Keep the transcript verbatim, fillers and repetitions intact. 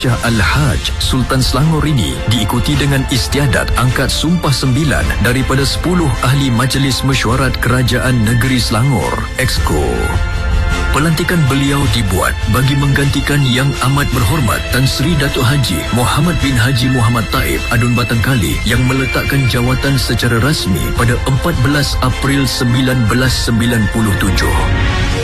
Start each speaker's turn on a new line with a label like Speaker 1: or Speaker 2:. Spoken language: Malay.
Speaker 1: Syah Al-Haj Sultan Selangor ini diikuti dengan istiadat angkat Sumpah Sembilan daripada sepuluh ahli Majlis Mesyuarat Kerajaan Negeri Selangor, Exco. Pelantikan beliau dibuat bagi menggantikan Yang Amat Berhormat Tan Sri Datuk Haji Muhammad bin Haji Muhammad Taib Adun Batangkali yang meletakkan jawatan secara rasmi pada empat belas April seribu sembilan ratus sembilan puluh tujuh.